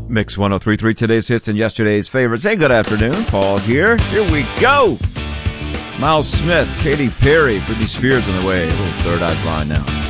Mix 103.3, today's hits and yesterday's favorites. Hey, good afternoon. Paul here. Here we go. Miles Smith, Katy Perry, Britney Spears on the way. A little Third Eye Blind now.